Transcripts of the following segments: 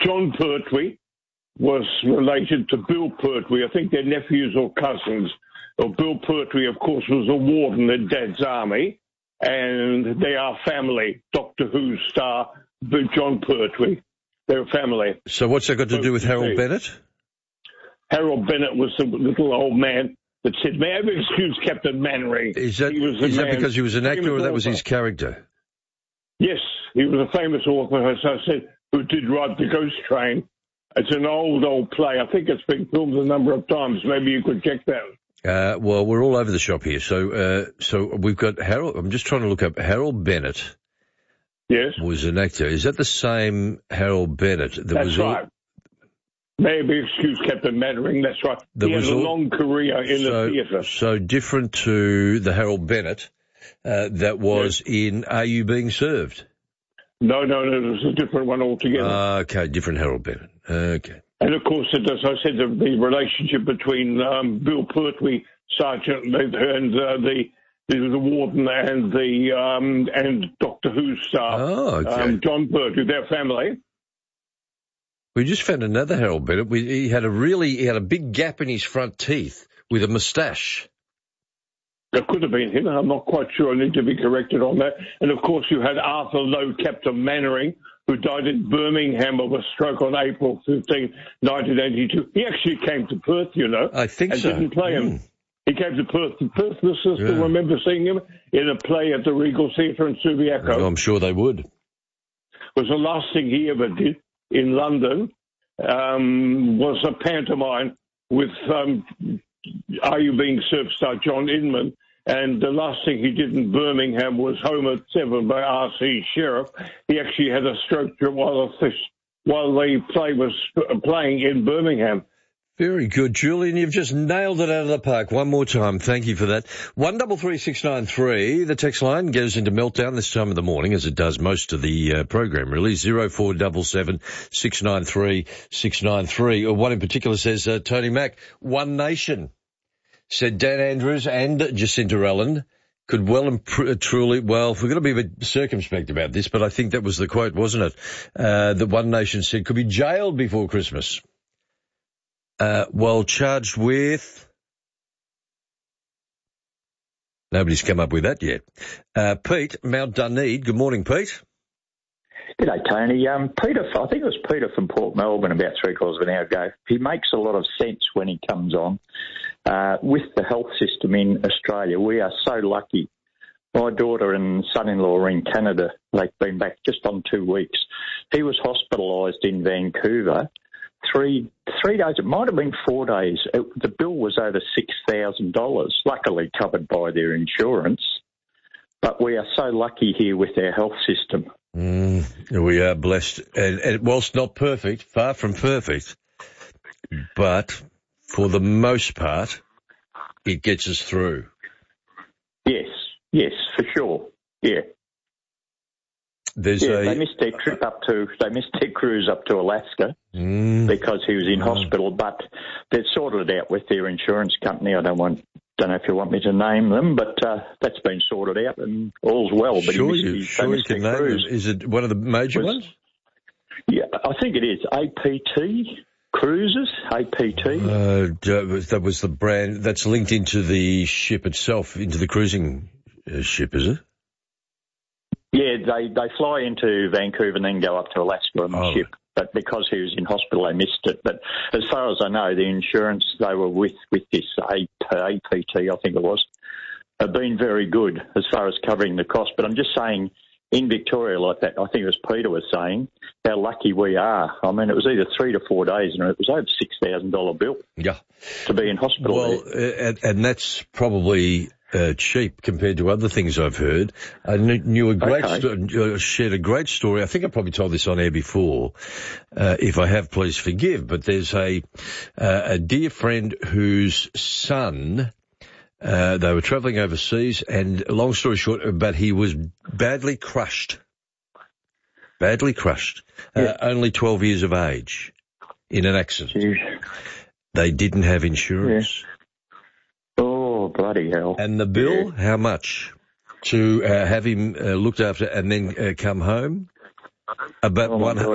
John Pertwee was related to Bill Pertwee. I think they're nephews or cousins. Well, Bill Pertwee, of course, was a warden in Dad's army, and they are family. Doctor Who star John Pertwee. They're family. So what's that got to do with Harold Bennett? Harold Bennett was the little old man that said, "May I excuse Captain Mannering?" Is that because he was an actor, or that was his character? Yes, he was a famous author, as I said, who did write The Ghost Train. It's an old play. I think it's been filmed a number of times. Maybe you could check that. Well, we're all over the shop here. So we've got Harold. I'm just trying to look up Harold Bennett. Yes. Was an actor. Is that the same Harold Bennett? That's right. Maybe excuse Captain Mannering. That's right. He had a long career in the theatre. So different to the Harold Bennett that was in Are You Being Served? No, it was a different one altogether. Okay, different Harold Bennett. Okay. And, of course, as I said, the relationship between Bill Pertwee, Sergeant, and the warden and Doctor Who star, John Pertwee, their family. We just found another Harold Bennett. He had a big gap in his front teeth with a moustache. That could have been him. I'm not quite sure. I need to be corrected on that. And, of course, you had Arthur Lowe, Captain Mannering, who died in Birmingham of a stroke on April 15, 1982. He actually came to Perth, you know. I think so. And didn't play him. He came to Perth. The Perth listeners still remember seeing him in a play at the Regal Theatre in Subiaco. Oh, I'm sure they would. It was the last thing he ever did in London, was a pantomime with Are You Being Served star John Inman. And the last thing he did in Birmingham was Home at 7 by R.C. Sheriff. He actually had a stroke while the play was playing in Birmingham. Very good, Julian. You've just nailed it out of the park. One more time. Thank you for that. 133693. The text line goes into meltdown this time of the morning, as it does most of the program, really. 0477 693 693. One in particular says, Tony Mack, One Nation. Said Dan Andrews and Jacinta Allen could well and truly, well, we're going to be a bit circumspect about this, but I think that was the quote, wasn't it? That One Nation said could be jailed before Christmas. Charged with... Nobody's come up with that yet. Pete, Mount Duneed. Good morning, Pete. G'day, Tony. Peter, I think it was Peter from Port Melbourne about 3/4 of an hour ago. He makes a lot of sense when he comes on. With the health system in Australia, we are so lucky. My daughter and son-in-law are in Canada. They've been back just on 2 weeks. He was hospitalised in Vancouver. 3 days, it might have been 4 days. The bill was over $6,000, luckily covered by their insurance. But we are so lucky here with our health system. We are blessed. And whilst not perfect, far from perfect, but for the most part, it gets us through. Yes, for sure. Yeah. They missed their cruise up to Alaska because he was in hospital, but they've sorted it out with their insurance company. I don't know if you want me to name them, but that's been sorted out and all's well. But sure you can name them. Is it one of the major ones? Yeah, I think it is. APT Cruises, APT. That was the brand that's linked into the ship itself, into the cruising ship, is it? Yeah, they fly into Vancouver and then go up to Alaska on the ship. But because he was in hospital, they missed it. But as far as I know, the insurance they were with this APT, I think it was, have been very good as far as covering the cost. But I'm just saying, in Victoria like that, I think it was Peter was saying, how lucky we are. I mean, it was either 3 to 4 days and it was over $6,000 bill to be in hospital. Well, and that's probably cheap compared to other things I've heard. I knew shared a great story. I think I probably told this on air before. If I have, please forgive. But there's a dear friend whose son, they were travelling overseas, and long story short, but he was badly crushed. Only 12 years of age in an accident. Jeez. They didn't have insurance. Yeah. Oh, bloody hell. And the bill, how much to have him looked after and then come home? About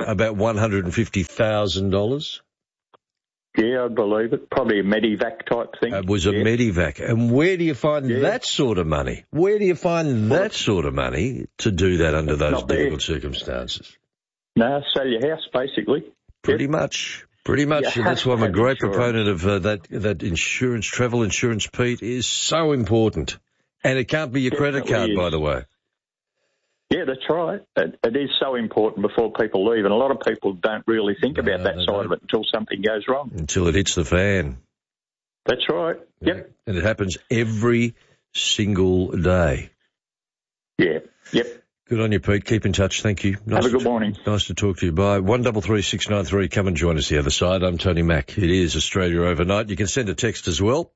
$150,000. Yeah, I believe it. Probably a Medivac type thing. It was a Medivac. And where do you find that sort of money? Where do you find that sort of money to do that under those difficult circumstances? No, sell your house, basically. Pretty much. And that's why I'm a great proponent of that insurance, travel insurance, Pete, is so important. And it can't be your credit card, by the way. Yeah, that's right. It is so important before people leave, and a lot of people don't really think about that side of it until something goes wrong. Until it hits the fan. That's right. Yep. Yeah. And it happens every single day. Yeah. Yep. Good on you, Pete. Keep in touch. Thank you. Have a good morning. Nice to talk to you. Bye. 133693. Come and join us the other side. I'm Tony Mack. It is Australia Overnight. You can send a text as well.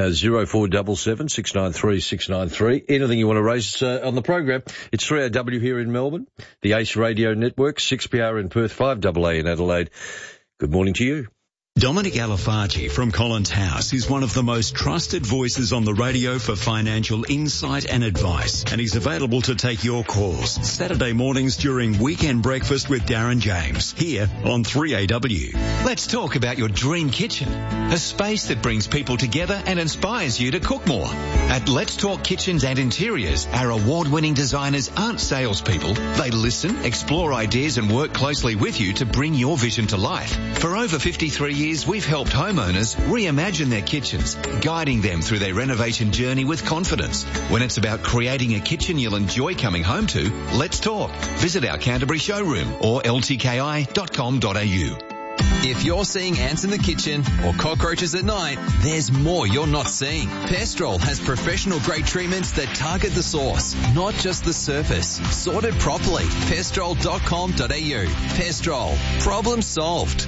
0477 693 693. Anything you want to raise on the program. It's 3AW here in Melbourne. The Ace Radio Network. 6PR in Perth. 5AA in Adelaide. Good morning to you. Dominic Alifagi from Collins House is one of the most trusted voices on the radio for financial insight and advice, and he's available to take your calls Saturday mornings during Weekend Breakfast with Darren James here on 3AW. Let's talk about your dream kitchen, a space that brings people together and inspires you to cook more. At Let's Talk Kitchens and Interiors, our award-winning designers aren't salespeople. They listen, explore ideas and work closely with you to bring your vision to life. For over 53 years, we've helped homeowners reimagine their kitchens, guiding them through their renovation journey with confidence. When it's about creating a kitchen you'll enjoy coming home to, let's talk. Visit our Canterbury showroom or ltki.com.au. If you're seeing ants in the kitchen or cockroaches at night, there's more you're not seeing. Pestrol has professional-grade treatments that target the source, not just the surface. Sorted properly. Pestrol.com.au. Pestrol. Problem solved.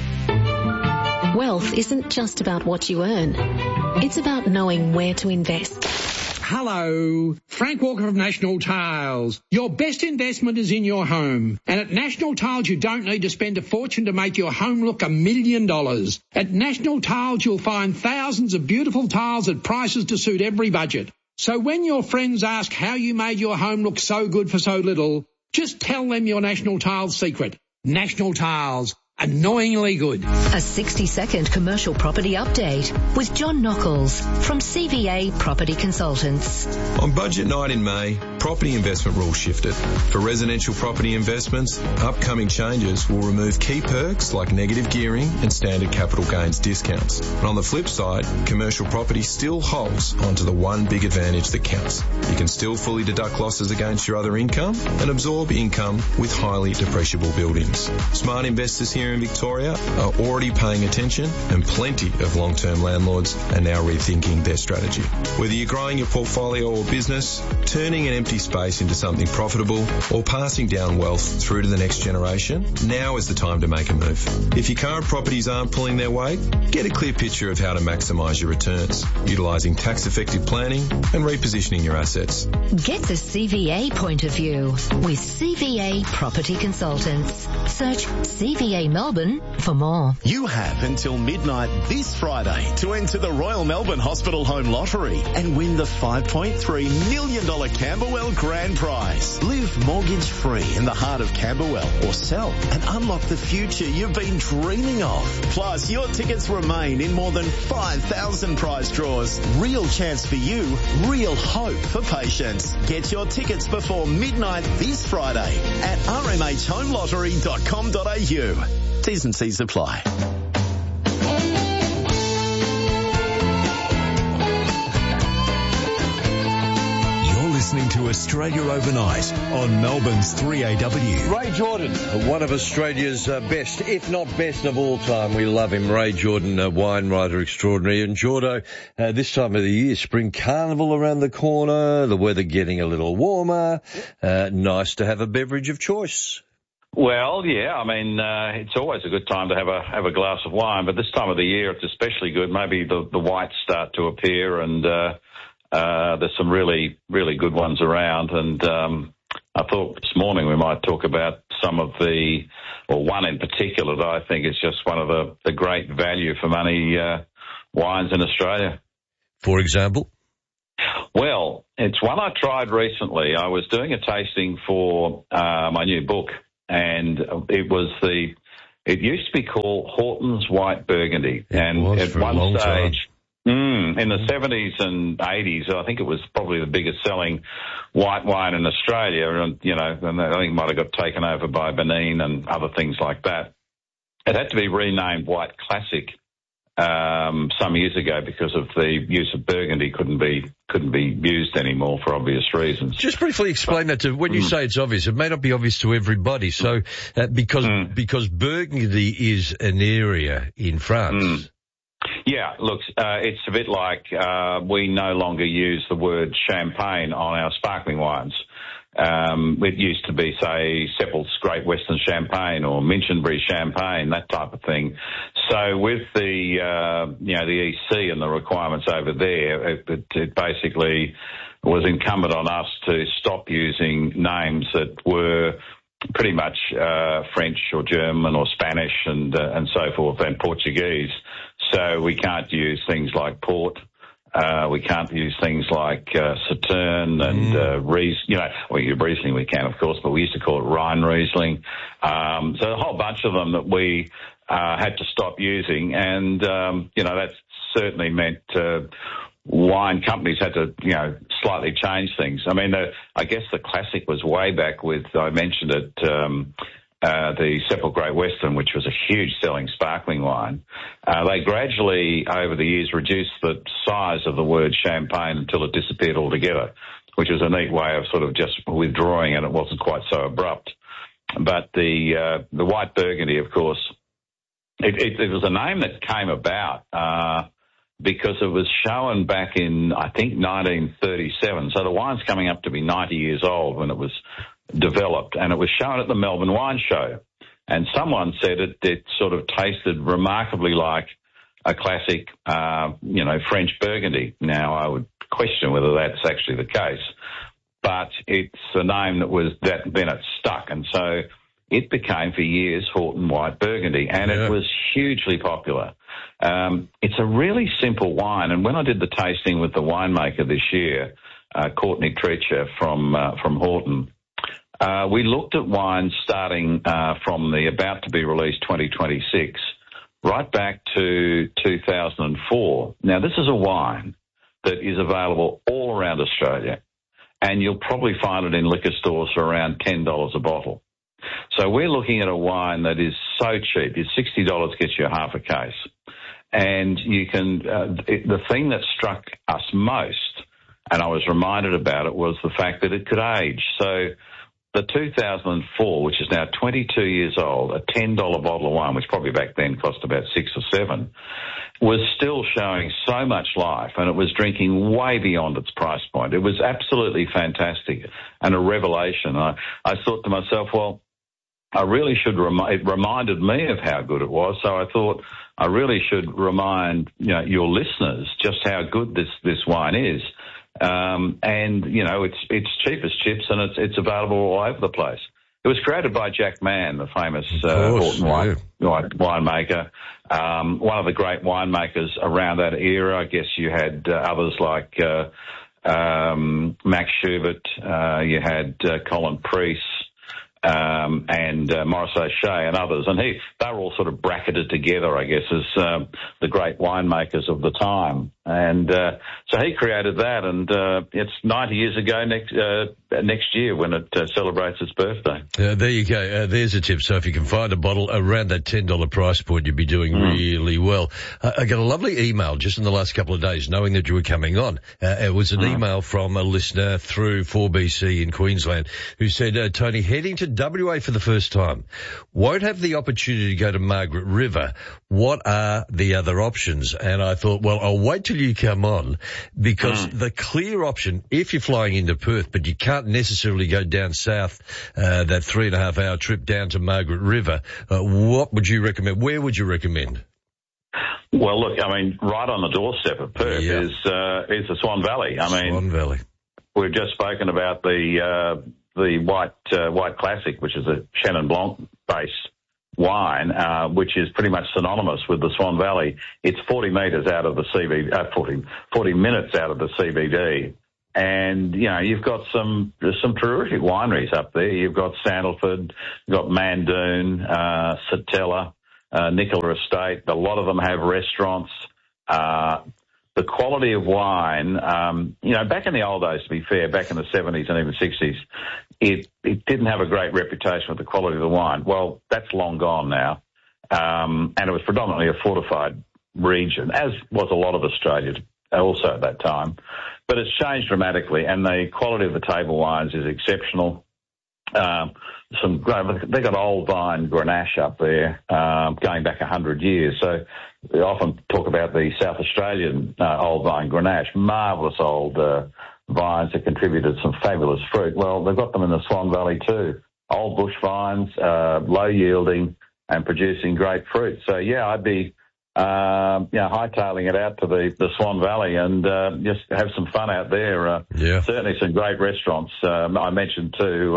Wealth isn't just about what you earn. It's about knowing where to invest. Hello, Frank Walker of National Tiles. Your best investment is in your home. And at National Tiles, you don't need to spend a fortune to make your home look $1 million. At National Tiles, you'll find thousands of beautiful tiles at prices to suit every budget. So when your friends ask how you made your home look so good for so little, just tell them your National Tiles secret. National Tiles. Annoyingly good. A 60-second commercial property update with John Knuckles from CVA Property Consultants. On budget night in May, property investment rules shifted. For residential property investments, upcoming changes will remove key perks like negative gearing and standard capital gains discounts. And on the flip side, commercial property still holds onto the one big advantage that counts. You can still fully deduct losses against your other income and absorb income with highly depreciable buildings. Smart investors here in Victoria are already paying attention, and plenty of long-term landlords are now rethinking their strategy. Whether you're growing your portfolio or business, turning an empty space into something profitable, or passing down wealth through to the next generation, now is the time to make a move. If your current properties aren't pulling their weight, get a clear picture of how to maximise your returns, utilising tax-effective planning and repositioning your assets. Get the CVA point of view with CVA Property Consultants. Search CVA Melbourne for more. You have until midnight this Friday to enter the Royal Melbourne Hospital Home Lottery and win the $5.3 million Camberwell Grand Prize. Live mortgage-free in the heart of Camberwell or sell and unlock the future you've been dreaming of. Plus, your tickets remain in more than 5,000 prize draws. Real chance for you, real hope for patients. Get your tickets before midnight this Friday at rmhhomelottery.com.au. T's and C's apply. You're listening to Australia Overnight on Melbourne's 3AW. Ray Jordan, one of Australia's best, if not best of all time. We love him. Ray Jordan, wine writer extraordinary. And Jordo, this time of the year, spring carnival around the corner, the weather getting a little warmer. Nice to have a beverage of choice. Well, yeah, I mean, it's always a good time to have a glass of wine, but this time of the year it's especially good. Maybe the whites start to appear, and there's some really, really good ones around. And I thought this morning we might talk about some of one in particular that I think is just one of the great value for money wines in Australia. For example? Well, it's one I tried recently. I was doing a tasting for my new book. and it used to be called Horton's White Burgundy, and at one stage. In the 70s and 80s, I think it was probably the biggest selling white wine in Australia, and I think it might have got taken over by Benin and other things like that. It had to be renamed White Classic some years ago because of the use of Burgundy couldn't be used anymore for obvious reasons. Just briefly explain that to when you say it's obvious. It may not be obvious to everybody. So because Burgundy is an area in France. Yeah, look, it's a bit like we no longer use the word champagne on our sparkling wines. It used to be, say, Seppelt's Great Western Champagne or Minchinbury Champagne, that type of thing. So with the EC and the requirements over there, it basically was incumbent on us to stop using names that were pretty much French or German or Spanish and so forth, and Portuguese. So we can't use things like port. We can't use things like Sauterne and Riesling we can, of course, but we used to call it Rhine Riesling. So a whole bunch of them that we had to stop using, and that certainly meant wine companies had to slightly change things. I mean, I guess the classic was way back with, I mentioned it, the Seppelt Great Western, which was a huge selling sparkling wine. They gradually, over the years, reduced the size of the word champagne until it disappeared altogether, which was a neat way of sort of just withdrawing, and it wasn't quite so abrupt. But the White Burgundy, of course, it was a name that came about because it was shown back in, I think, 1937. So the wine's coming up to be 90 years old when it was developed, and it was shown at the Melbourne Wine Show. And someone said it sort of tasted remarkably like a classic, French Burgundy. Now, I would question whether that's actually the case, but it's a name then it stuck. And so it became for years Horton White Burgundy, and it was hugely popular. It's a really simple wine, and when I did the tasting with the winemaker this year, Courtney Treacher from Horton, we looked at wines starting from the about to be released 2026 right back to 2004. Now, this is a wine that is available all around Australia, and you'll probably find it in liquor stores for around $10 a bottle. So we're looking at a wine that is so cheap. It's $60 gets you half a case. And you can, the thing that struck us most, and I was reminded about it, was the fact that it could age. So the 2004, which is now 22 years old, a $10 bottle of wine, which probably back then cost about $6 or $7, was still showing so much life, and it was drinking way beyond its price point. It was absolutely fantastic and a revelation. I thought to myself, well, I really should it reminded me of how good it was, so I thought I really should remind your listeners just how good this wine is. It's cheap as chips, and it's available all over the place. It was created by Jack Mann, the famous Horton winemaker. One of the great winemakers around that era. I guess you had others like Max Schubert, you had Colin Preece, and Maurice O'Shea and others, and they were all sort of bracketed together, I guess, as the great winemakers of the time. And so he created that, and it's 90 years ago next year when it celebrates its birthday. There you go. There's a tip. So if you can find a bottle around that $10 price point, you'd be doing really well. I got a lovely email just in the last couple of days, knowing that you were coming on. It was an email from a listener through 4BC in Queensland who said, Tony, heading to WA for the first time, won't have the opportunity to go to Margaret River. What are the other options? And I thought, well, I'll wait till you come on, because the clear option, if you're flying into Perth, but you can't necessarily go down south, that 3.5 hour trip down to Margaret River, what would you recommend? Where would you recommend? Well, look, I mean, right on the doorstep of Perth is the Swan Valley. Swan Valley. We've just spoken about the White Classic, which is a Chenin Blanc based wine, which is pretty much synonymous with the Swan Valley. It's 40 metres out of the CBD, 40 minutes out of the CBD. And, you know, you've got there's some terrific wineries up there. You've got Sandalford, you've got Mandoon, Satella, Nicola Estate. A lot of them have restaurants. The quality of wine, you know, back in the old days, to be fair, back in the 70s and even 60s, it didn't have a great reputation with the quality of the wine. Well, that's long gone now. And it was predominantly a fortified region, as was a lot of Australia also at that time. But it's changed dramatically, and the quality of the table wines is exceptional. They got old vine Grenache up there, going back 100 years. So we often talk about the South Australian old vine Grenache, marvellous old vines that contributed some fabulous fruit. Well, they've got them in the Swan Valley too. Old bush vines, low yielding and producing great fruit. So yeah, I'd be hightailing it out to the Swan Valley and just have some fun out there. Certainly some great restaurants. I mentioned too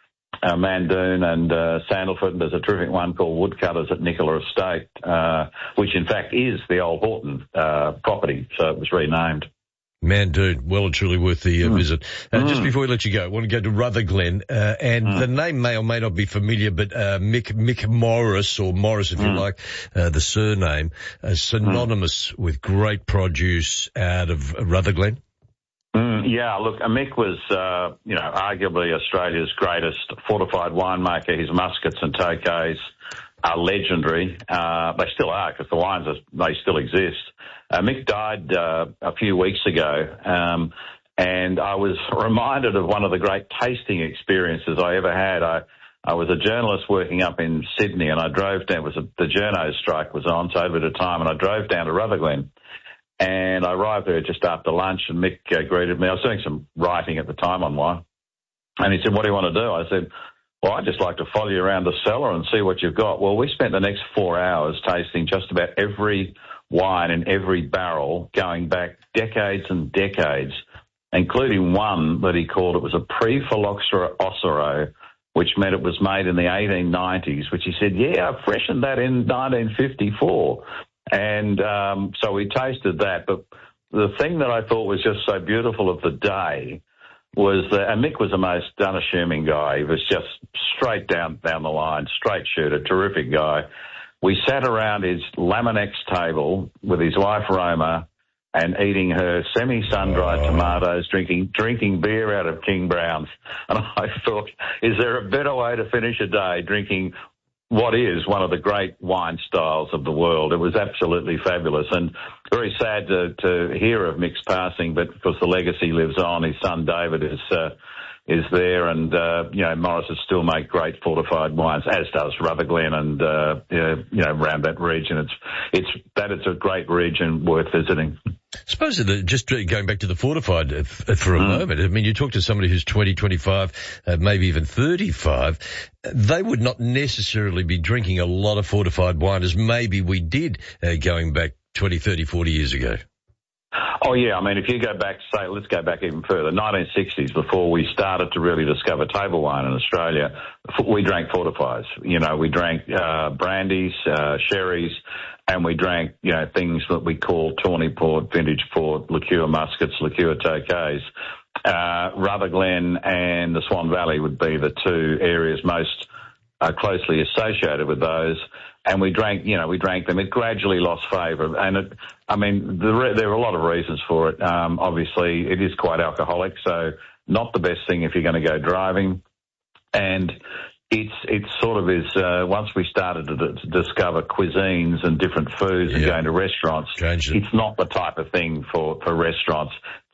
Mandoon and Sandalford. There's a terrific one called Woodcutters at Nicola Estate, which in fact is the old Horton property, so it was renamed. Mandoon, well and truly worth the visit. Just before we let you go, I want to go to Rutherglen, and the name may or may not be familiar, but Mick Morris, or Morris if you like, the surname, synonymous with great produce out of Rutherglen. Yeah, look, Mick was, arguably Australia's greatest fortified winemaker. His Muscats and Tokais are legendary. They still are, because the wines, they still exist. Mick died a few weeks ago, and I was reminded of one of the great tasting experiences I ever had. I was a journalist working up in Sydney, and I drove down. The journo strike was on, so over the time, and I drove down to Rutherglen. And I arrived there just after lunch, and Mick greeted me. I was doing some writing at the time on wine. And he said, "What do you want to do?" I said, "Well, I'd just like to follow you around the cellar and see what you've got." Well, we spent the next 4 hours tasting just about every wine in every barrel going back decades and decades, including one that he called, it was a pre-phylloxera Ossero, which meant it was made in the 1890s, which he said, "Yeah, I freshened that in 1954. And so we tasted that. But the thing that I thought was just so beautiful of the day was that, and Mick was the most unassuming guy. He was just straight down the line, straight shooter, terrific guy. We sat around his Laminex table with his wife Roma and eating her semi-sun-dried tomatoes, drinking beer out of King Brown's. And I thought, is there a better way to finish a day drinking what is one of the great wine styles of the world? It was absolutely fabulous, and very sad to hear of Mick's passing, but because the legacy lives on, his son David is there, and Morris's still make great fortified wines, as does Rutherglen, and around that region. It's a great region worth visiting. I suppose just going back to the fortified for a moment, I mean, you talk to somebody who's 20, 25, maybe even 35, they would not necessarily be drinking a lot of fortified wine as maybe we did going back 20, 30, 40 years ago. Oh, yeah. I mean, if you go back, let's go back even further, 1960s, before we started to really discover table wine in Australia, we drank fortifies. You know, we drank brandies, sherries, and we drank, things that we call tawny port, vintage port, liqueur muscats, liqueur Tokais. Rutherglen and the Swan Valley would be the two areas most closely associated with those. And we drank them. It gradually lost favour. And there are a lot of reasons for it. Obviously, it is quite alcoholic, so not the best thing if you're going to go driving. And it sort of is, once we started to discover cuisines and different foods and going to restaurants, it's not the type of thing for restaurants.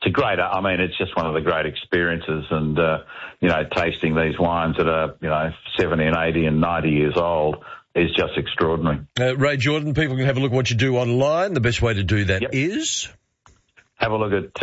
It's just one of the great experiences, and, tasting these wines that are, 70 and 80 and 90 years old is just extraordinary. Ray Jordan, people can have a look at what you do online. The best way to do that is? Have a look at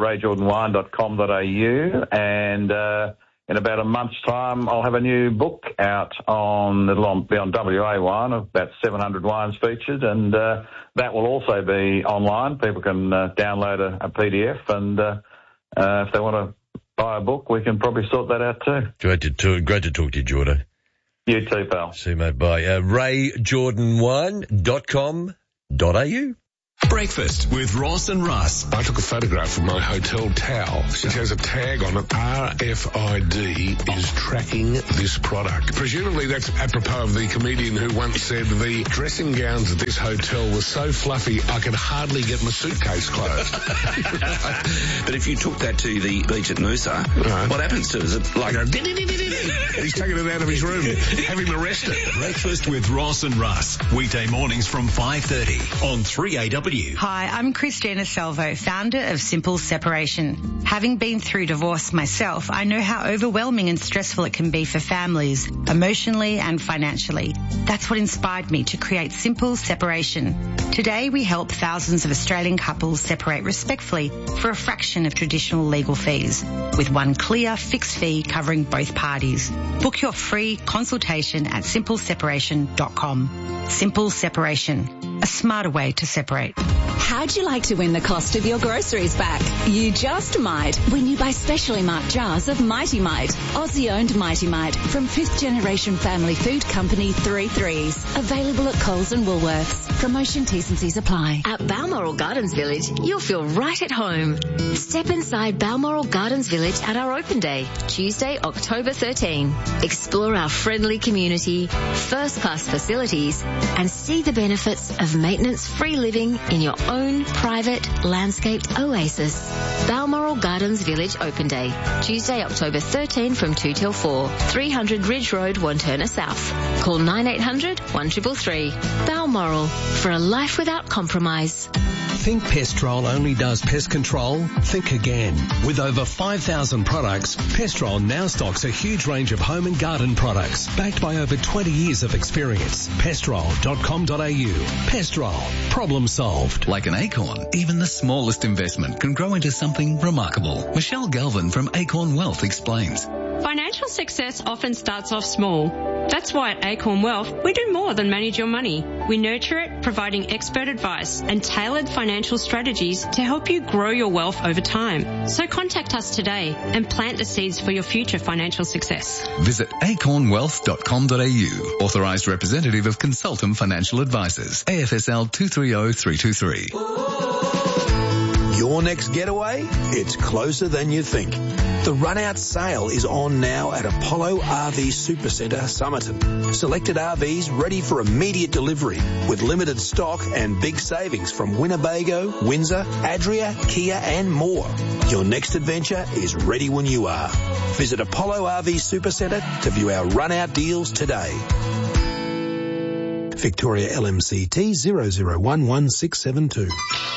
rayjordanwine.com.au, and in about a month's time, I'll have a new book out it'll be on WA Wine, of about 700 wines featured, and that will also be online. People can download a PDF, and if they want to buy a book, we can probably sort that out too. Great to talk to you, Jordan. You too, pal. See you, mate. Bye. rayjordanwine.com.au Breakfast with Ross and Russ. I took a photograph of my hotel towel. It has a tag on it. RFID is tracking this product. Presumably that's apropos of the comedian who once said the dressing gowns at this hotel were so fluffy I could hardly get my suitcase closed. But if you took that to the beach at Noosa, what happens to it? Is it like a... He's taking it out of his room. Have him arrested. Breakfast with Ross and Russ. Weekday mornings from 5:30 on 3AW. Hi, I'm Christina Salvo, founder of Simple Separation. Having been through divorce myself, I know how overwhelming and stressful it can be for families, emotionally and financially. That's what inspired me to create Simple Separation. Today, we help thousands of Australian couples separate respectfully for a fraction of traditional legal fees, with one clear, fixed fee covering both parties. Book your free consultation at simpleseparation.com. Simple Separation, a smarter way to separate. How'd you like to win the cost of your groceries back? You just might when you buy specially marked jars of Mighty Mite, Aussie-owned Mighty Mite from 5th generation family food company 3 Threes. Available at Coles and Woolworths. Promotion T's and C's apply. At Balmoral Gardens Village, you'll feel right at home. Step inside Balmoral Gardens Village at our open day, Tuesday, October 13. Explore our friendly community, first-class facilities, and see the benefits of maintenance-free living in your own private landscaped oasis. Balmoral Gardens Village Open Day, Tuesday, October 13 from 2 till 4, 300 Ridge Road, Wantirna South. Call 9800 1333. Balmoral, for a life without compromise. Think Pestrol only does pest control? Think again. With over 5,000 products, Pestrol now stocks a huge range of home and garden products, backed by over 20 years of experience. Pestrol.com.au. Pestrol. Problem solved. Like an acorn, even the smallest investment can grow into something remarkable. Michelle Galvin from Acorn Wealth explains. Financial success often starts off small. That's why at Acorn Wealth, we do more than manage your money. We nurture it, providing expert advice and tailored financial strategies to help you grow your wealth over time. So contact us today and plant the seeds for your future financial success. Visit acornwealth.com.au. Authorised representative of Consultant Financial Advisors. AFSL 230323. Your next getaway? It's closer than you think. The run-out sale is on now at Apollo RV Supercentre, Somerton. Selected RVs ready for immediate delivery with limited stock and big savings from Winnebago, Windsor, Adria, Kia and more. Your next adventure is ready when you are. Visit Apollo RV Supercentre to view our run-out deals today. Victoria LMCT 0011672.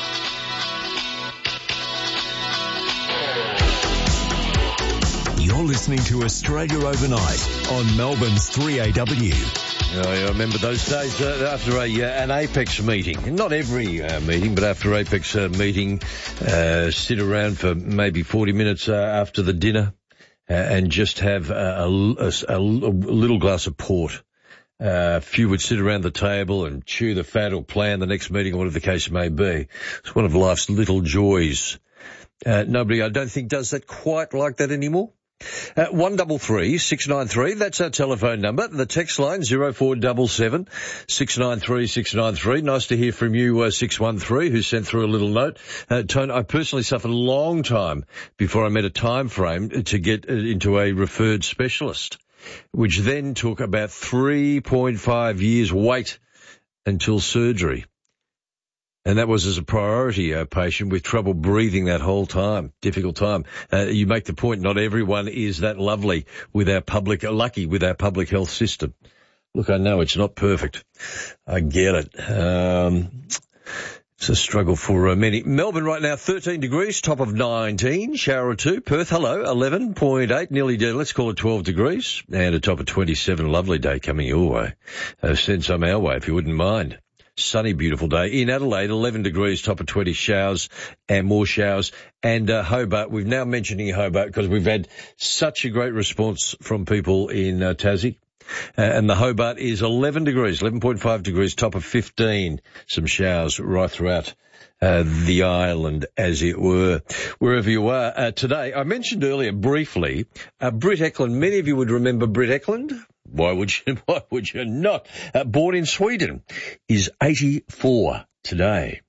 You're listening to Australia Overnight on Melbourne's 3AW. I remember those days after an Apex meeting. Not every meeting, but after Apex meeting, sit around for maybe 40 minutes after the dinner and just have a little glass of port. A few would sit around the table and chew the fat or plan the next meeting or whatever the case may be. It's one of life's little joys. Nobody, I don't think, does that quite like that anymore. 133 693, that's our telephone number. The text line 0477 693 693. Nice to hear from you, 613, who sent through a little note. Tony, I personally suffered a long time before I met a time frame to get into a referred specialist, which then took about 3.5 years wait until surgery. And that was as a priority patient with trouble breathing that whole time, difficult time. You make the point, not everyone is that lucky with our public health system. Look, I know it's not perfect. I get it. It's a struggle for many. Melbourne right now, 13 degrees, top of 19, shower or two. Perth, hello, 11.8, nearly dead. Let's call it 12 degrees. And a top of 27, lovely day coming your way. Send some our way if you wouldn't mind. Sunny, beautiful day. In Adelaide, 11 degrees, top of 20, showers and more showers. And Hobart, we're now mentioning Hobart because we've had such a great response from people in Tassie. And the Hobart is 11 degrees, 11.5 degrees, top of 15. Some showers right throughout the island, as it were, wherever you are. Today, I mentioned earlier briefly, Britt Eklund. Many of you would remember Britt Eklund. Why would you not? Born in Sweden, is 84 today.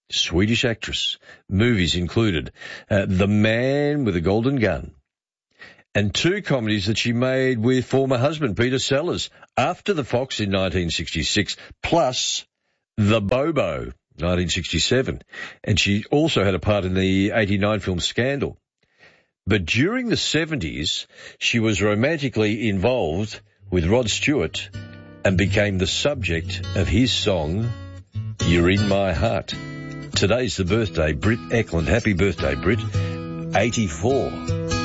Swedish actress. Movies included The Man with a Golden Gun, and 2 comedies that she made with former husband Peter Sellers, After the Fox in 1966, plus The Bobo, 1967. And she also had a part in the 89 film Scandal. But during the 70s, she was romantically involved with Rod Stewart and became the subject of his song, You're in My Heart. Today's the birthday, Britt Eklund. Happy birthday, Britt. 84.